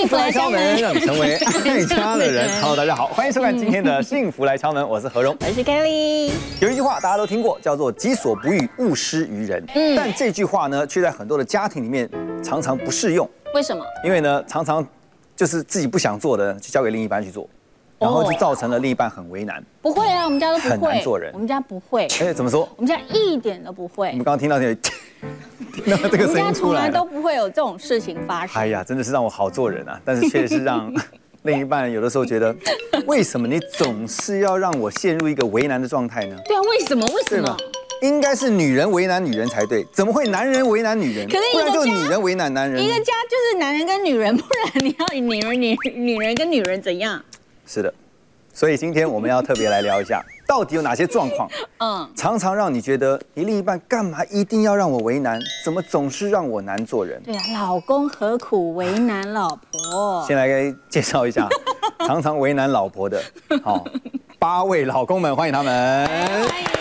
幸福来敲门，让你成为爱家的人。Hello， 大家好，欢迎收看今天的《幸福来敲门》，我是何荣， 我是 Kelly。 有一句话大家都听过，叫做“己所不欲，勿施于人”。但这句话呢，却在很多的家庭里面常常不适用。 为什么？ 因为呢，常常就是自己不想做的，就交给另一半去做，然后就造成了另一半很为难。 不会啊，我们家都不会， 很难做人。 我们家不会。 哎，怎么说？ 我们家一点都不会。 我们刚刚听到这个声音出来了。我们家从来都不会有这种事情发生。 哎呀，真的是让我好做人啊，但是却是让另一半有的时候觉得，为什么你总是要让我陷入一个为难的状态呢？ 对啊，为什么？为什么？ 应该是女人为难女人才对，怎么会男人为难女人？ 可是不然就女人为难男人。 一个家就是男人跟女人，不然你要女人跟女人怎样？ 是的，所以今天我们要特别来聊一下，到底有哪些状况，常常让你觉得你另一半干嘛一定要让我为难？怎么总是让我难做人？ 对啊，老公何苦为难老婆？ 先来介绍一下常常为难老婆的，8位老公们，欢迎他们。 欢迎。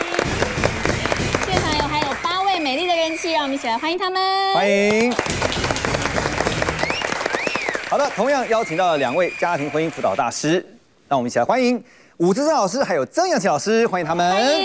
现场还有8位美丽的人妻，让我们一起来欢迎他们。 欢迎。好的，同样邀请到了2位家庭婚姻辅导大师，让我们一起来欢迎武志珍老师还有曾阳琪老师，欢迎他们。欢迎。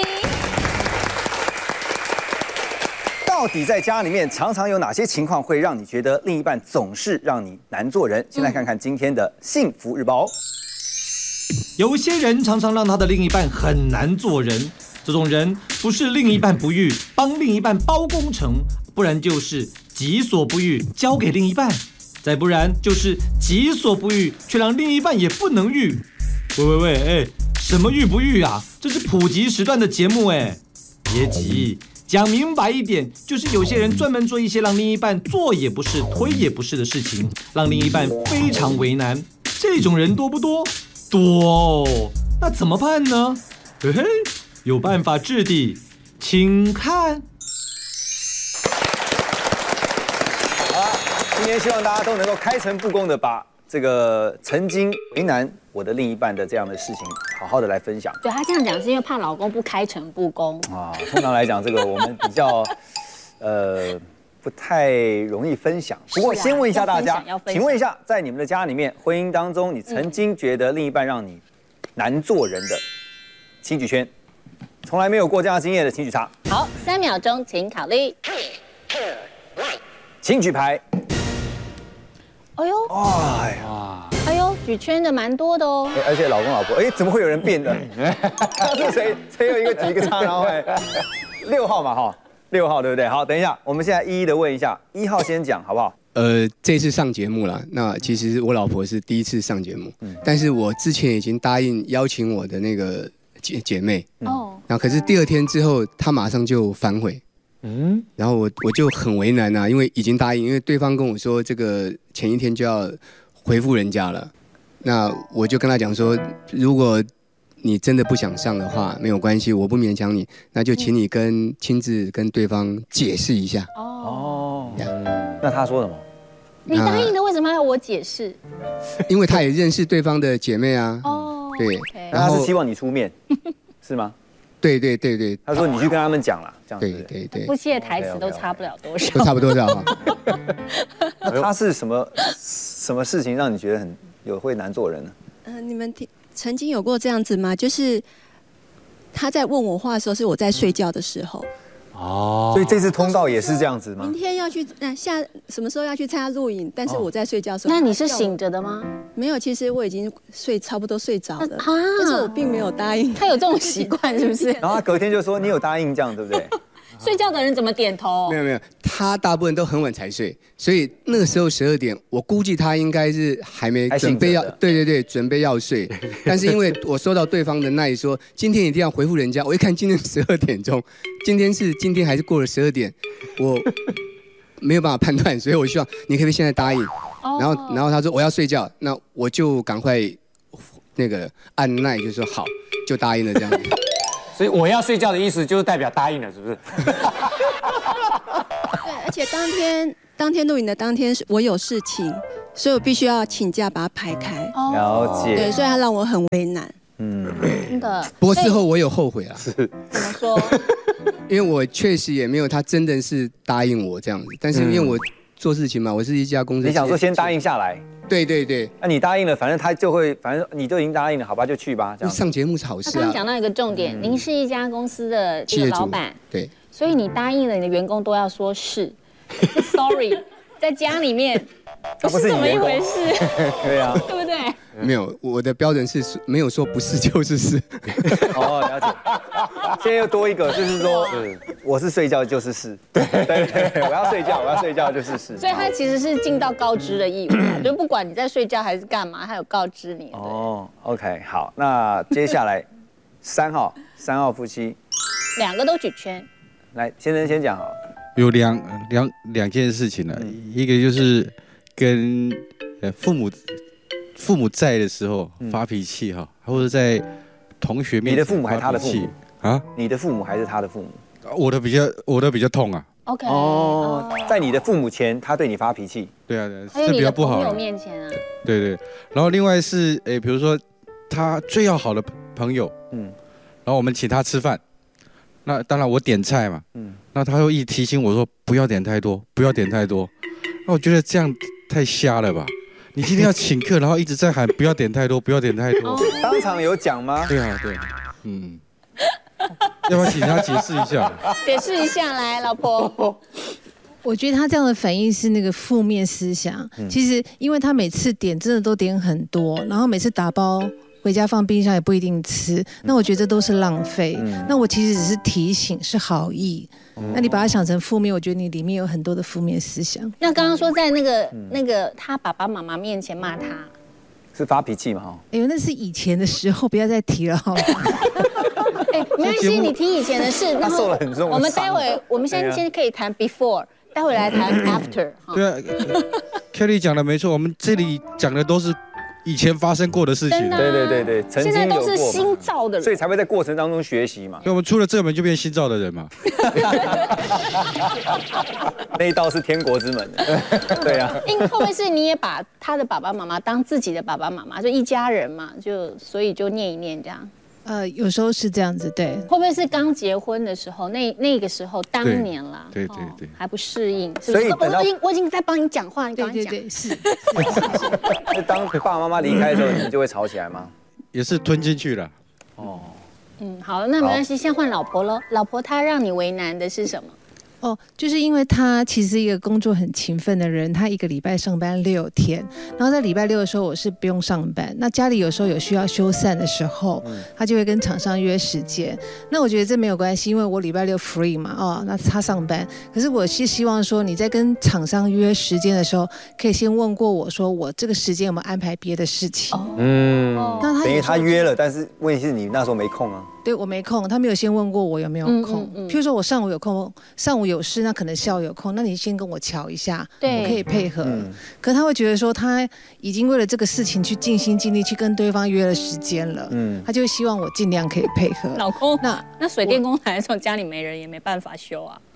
到底在家里面常常有哪些情况会让你觉得另一半总是让你难做人？先来看看今天的幸福日报。 有些人常常让他的另一半很难做人，这种人不是另一半不育，帮另一半包工程，不然就是己所不欲，交给另一半，再不然就是己所不欲，却让另一半也不能育。喂，什么育不育啊？这是普及时段的节目哎，别急，讲明白一点，就是有些人专门做一些让另一半做也不是、推也不是的事情，让另一半非常为难。这种人多不多？多哦。那怎么办呢？嘿嘿，有办法治的，请看。 好了，今天希望大家都能够开诚布公的把这个曾经为难我的另一半的这样的事情，好好的来分享。 对，他这样讲是因为怕老公不开诚布公啊。通常来讲，这个我们比较不太容易分享。不过先问一下大家，请问一下，在你们的家里面，婚姻当中，你曾经觉得另一半让你难做人的，请举圈。从来没有过这样的经验的，请举叉。 好，3秒钟，请考虑。 请举牌。 哎呦，哎呦，举圈的蛮多的哦。 而且老公老婆，怎么会有人变的？是谁有一个举一个叉，然后6号嘛6号对不对？好，等一下，我们现在一一的问一下，1号先讲好不好？ 这次上节目了。那其实我老婆是第一次上节目，但是我之前已经答应邀请我的那个姐妹，然后可是第2天之后，她马上就反悔，然后我就很为难啊，因为已经答应，因为对方跟我说这个前一天就要回复人家了，那我就跟她讲说，如果你真的不想上的话，没有关系，我不勉强你，那就请你亲自跟对方解释一下。 那他说什么？ 你答应的为什么要我解释？ 因为他也认识对方的姐妹啊。对。 然后他是希望你出面，是吗？ 对。 他说你去跟他们讲啦，这样子。 对。 夫妻的台词都差不了多少。 都差不多少。 那他是什么事情让你觉得会难做人呢？ 你们曾经有过这样子吗？就是他在问我话的时候，是我在睡觉的时候。 所以这次通道也是这样子吗？ 明天要去什么时候要去参加录影？但是我在睡觉的时候。 那你是醒着的吗？ 没有，其实我已经差不多睡着了。但是我并没有答应。 他有这种习惯是不是？ 然后他隔天就说你有答应这样，对不对？ 睡觉的人怎么点头？ 没有，他大部分都很晚才睡，所以那个时候12点，我估计他应该是还没准备要，对，准备要睡。但是因为我收到对方的那一说，今天一定要回复人家，我一看今天12点钟，今天还是过了12点，我没有办法判断，所以我希望你可不可以现在答应？然后他说我要睡觉，那我就赶快那个按耐，就说好，就答应了这样子。 所以我要睡觉的意思就是代表答应了，是不是？ 对，而且当天录影的当天我有事情，所以我必须要请假把它排开。 了解。 对，所以他让我很为难。 真的。 不过事后我有后悔啊。 怎么说？ 因为我确实也没有他真的是答应我这样子，但是因为我做事情嘛，我是一家公司。 你想说先答应下来， 对。 那你答应了，反正他就会，反正你都已经答应了，好吧，就去吧。这样上节目是好事啊。 他刚刚讲到一个重点，您是一家公司的这个老板， 对， 所以你答应了，你的员工都要说是。Sorry， 在家里面不是这么一回事。 对啊， 对不对？ 没有，我的标准是没有说不是就是是。 哦，了解。现在又多一个，就是说，我是睡觉就是是。对，我要睡觉就是是。 所以他其实是尽到告知的义务，就不管你在睡觉还是干嘛，他有告知你。 哦 ，OK， 好，那接下来3号夫妻 ，2个都举圈。 来，先生先讲好。 有两件事情呢，一个就是跟父母在的时候发脾气哈，或者在同学面前， 你的父母还是他的父母啊？ 你的父母还是他的父母？ 我的比较痛啊。 OK。 哦，在你的父母前，他对你发脾气。 对啊， 还有你的朋友面前啊。 对。然后另外是比如说他最要好的朋友，然后我们请他吃饭，那当然我点菜嘛，那他又一直提醒我说不要点太多，那我觉得这样太瞎了吧？你今天要请客，然后一直在喊不要点太多， 当场有讲吗？ 对，要不要请他解释一下？ 解释一下，来，老婆。 我觉得他这样的反应是那个负面思想。其实，因为他每次点真的都点很多，然后每次打包回家放冰箱也不一定吃，那我觉得这都是浪费。那我其实只是提醒，是好意。那你把它想成负面，我觉得你里面有很多的负面思想。 那刚刚说在那个他爸爸妈妈面前骂他， 是发脾气嘛？ 哎呦，那是以前的时候，不要再提了好吗？ 没关系，你提以前的事。 他受了很重的伤。 我们待会，我们先可以谈 before， 待会来谈 after。 对啊 ，Kelly 讲的没错，我们这里讲的都是以前发生过的事情。 对，曾经有过。现在都是新造的人， 所以才会在过程当中学习嘛。 所以我们出了这门就变新造的人嘛。 那一道是天国之门的。对啊。 会不会是你也把他的爸爸妈妈当自己的爸爸妈妈，就一家人嘛，所以就念一念这样。 有时候是这样子，对。 会不会是刚结婚的时候，那个时候当年啦， 对， 还不适应， 所以我已经在帮你讲话，你赶快讲。 对，是。 就当爸爸妈妈离开的时候，你们就会吵起来吗？ 也是吞进去了。 好，那没关系，现在换老婆喽。老婆她让你为难的是什么？ 就是因为他其实一个工作很勤奋的人，他一个礼拜上班6天，然后在礼拜6的时候我是不用上班，那家里有时候有需要修缮的时候，他就会跟厂商约时间。那我觉得这没有关系，因为我礼拜6 free 嘛，那他上班。可是我是希望说你在跟厂商约时间的时候，可以先问过我说我这个时间有没有安排别的事情。 那等于他约了，但是问题是你那时候没空啊。 对，我没空，他没有先问过我有没有空。譬如说我上午有空，上午有事，那可能下午有空，那你先跟我瞧一下，我可以配合。可是他会觉得说他已经为了这个事情去尽心尽力去跟对方约了时间了，他就希望我尽量可以配合。 老公，那水电工来的时候家里没人也没办法修啊。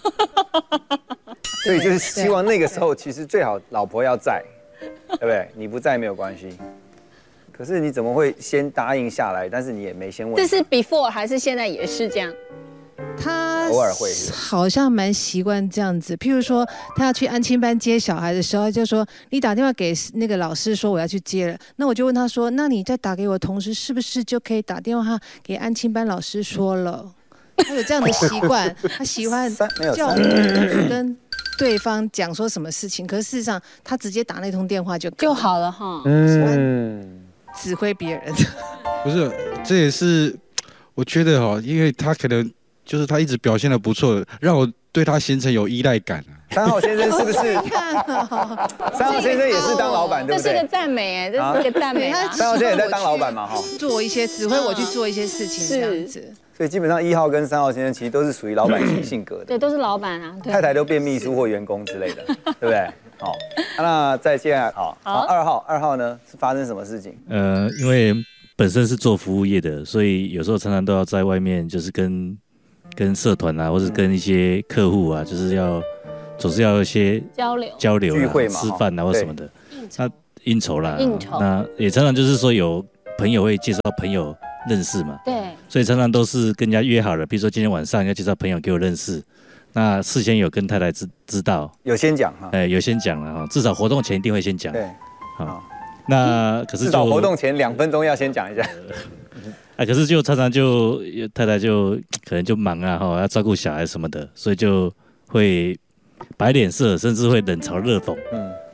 所以就是希望那个时候其实最好老婆要在，对不对？你不在没有关系。可是你怎么会先答应下来？但是你也没先问。 这是 before 还是现在也是这样？ 他偶尔会， 好像蛮习惯这样子。譬如说，他要去安亲班接小孩的时候，就说你打电话给那个老师说我要去接了。那我就问他说，那你再打给我同时，是不是就可以打电话给安亲班老师说了？他有这样的习惯，他喜欢叫我去跟对方讲说什么事情，可是事实上他直接打那通电话就好了哈。 指挥别人。 不是，这也是我觉得因为他可能就是他一直表现得不错，让我对他形成有依赖感啊。 3号先生是不是？3号先生也是当老板，对不对？ 这是个赞美这是个赞美。 3号先生也在当老板嘛， 做一些指挥我去做一些事情这样子。 所以基本上1号跟3号先生其实都是属于老板型性格的， 对，都是老板啊， 太太都变秘书或员工之类的，对不对？好，那再接下来好，2号呢是发生什么事情？ 因为本身是做服务业的，所以有时候常常都要在外面，就是跟社团啊，或是跟一些客户啊，就是总是要一些交流聚会嘛， 吃饭啊或什么的，那应酬啦，那也常常就是说有朋友会介绍朋友认识嘛， 对， 所以常常都是跟人家约好了，比如说今天晚上要介绍朋友给我认识。那事先有跟太太知道， 有先讲哈， 有先讲了哈，至少活动前一定会先讲。 对， 好，那可是至少活动前2分钟要先讲一下。 可是就常常就太太就可能就忙啊，要照顾小孩什么的，所以就会摆脸色，甚至会冷嘲热讽。